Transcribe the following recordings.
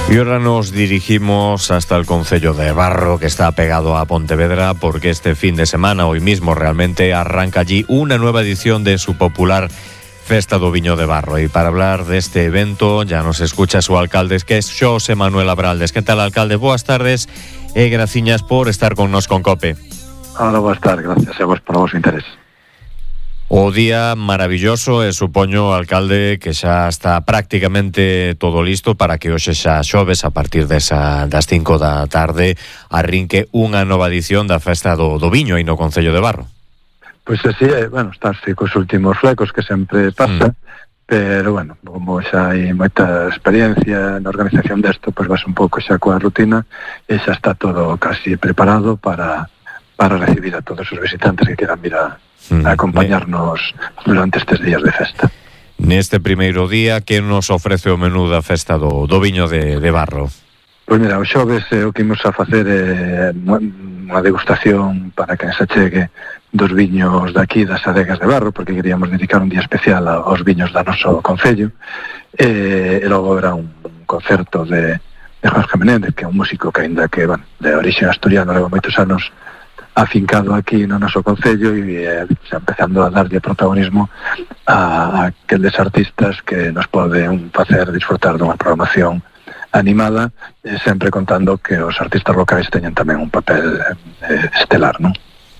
Y ahora nos dirigimos hasta el concello de Barro, que está pegado a Pontevedra, porque este fin de semana, hoy mismo realmente, arranca allí una nueva edición de su popular Festa do Viño de Barro. Y para hablar de este evento ya nos escucha su alcalde, que es Xosé Manuel Abraldes. ¿Qué tal, alcalde? Boas tardes e graciñas por estar con nos con COPE. Hola, boas tardes, gracias a vos por o vosso interés. O día maravilloso e supoño, alcalde, que xa está prácticamente todo listo para que hoxe xa xoves a partir das 5 da tarde arrinque unha nova edición da Festa do Viño aí no concello de Barro. Pois así, bueno, estarse cos últimos flecos que sempre pasa, pero bueno, como xa hai moita experiencia na organización desto, pois vas un pouco xa coa rutina e xa está todo casi preparado para recibir a todos os visitantes que queran vir a acompañarnos durante estes días de festa. Neste primeiro día, que nos ofrece o menú da Festa do Viño de Barro? Pois mira, o xoves o que imos a facer unha degustación para quen se chegue dos viños daqui das adegas de Barro, porque queríamos dedicar un día especial aos viños da noso concello, e logo haberá un concerto de Jorge Menéndez, que é un músico que aínda que, bueno, de orixe asturiano, leva moitos anos afincado aquí no noso concello e xa empezando a darlle protagonismo a aqueles artistas que nos poden facer disfrutar dunha programación animada, sempre contando que os artistas locais teñen tamén un papel estelar, non?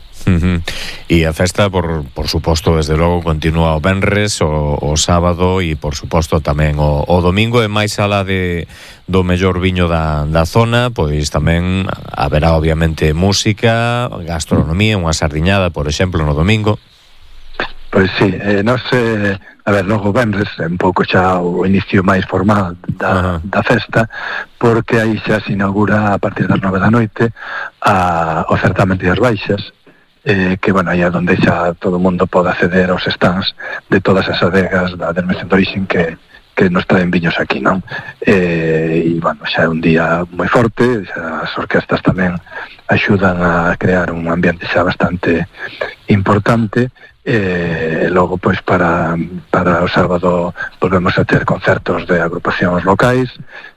E a festa, por suposto, desde logo, continúa o venres, o sábado e, por suposto, tamén o domingo. E máis alá do mellor viño da zona, pois tamén haberá, obviamente, música, gastronomía, unha sardiñada, por exemplo, no domingo. Pois sí, non sei, a ver, logo venres é un pouco xa o inicio máis formal da festa, porque aí xa se inaugura a partir das 9 da noite o certamen de as baixas, que, bueno, aí é onde xa todo o mundo pode acceder aos stands de todas as adegas da denominación de orixen que nos traen viños aquí, non? E, bueno, xa é un día moi forte, xa as orquestas tamén axudan a crear un ambiente xa bastante importante, e logo, pois, para o sábado volvemos a ter concertos de agrupacións locais,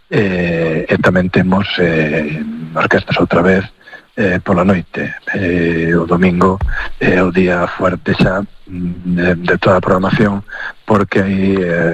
e tamén temos orquestas outra vez pola noite. O domingo é o día fuerte xa de toda a programación, porque aí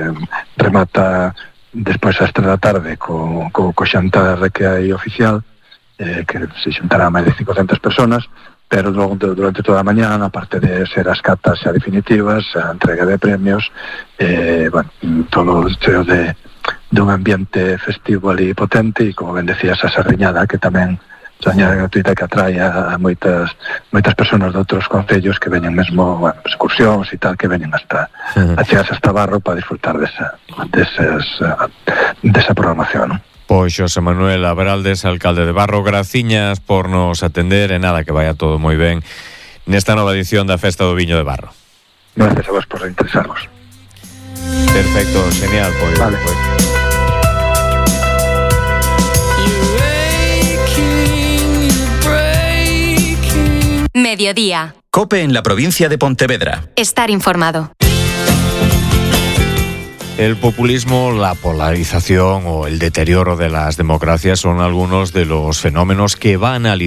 remata despois ás 3 da tarde co xantar que hai oficial, que se xuntará máis de 500 personas, pero logo durante toda a mañá, aparte de ser as catas xa definitivas, a entrega de premios, bueno, todo cheo de un ambiente festivo ali potente, e como ben decías, a sardiñada, que tamén sardiñada gratuita que atrae a moitas persoas de outros concellos que veñen mesmo, bueno, excursións e tal, que veñen hasta a chegarse hasta Barro para disfrutar desa programación, non? Pois Xosé Manuel Abraldes, alcalde de Barro, graciñas por nos atender, e nada, que vaya todo moi ben nesta nova edición da Festa do Viño de Barro. Gracias a vos por interesarvos. Perfecto, genial, pois. Vale. Mediodía. COPE en la provincia de Pontevedra. Estar informado. El populismo, la polarización o el deterioro de las democracias son algunos de los fenómenos que van a